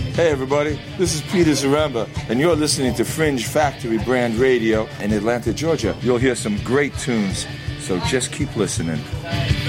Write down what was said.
Hey everybody, this is Peter Zaremba, and you're listening to Fringe Factory Brand Radio in Atlanta, Georgia. You'll hear some great tunes, so just keep listening.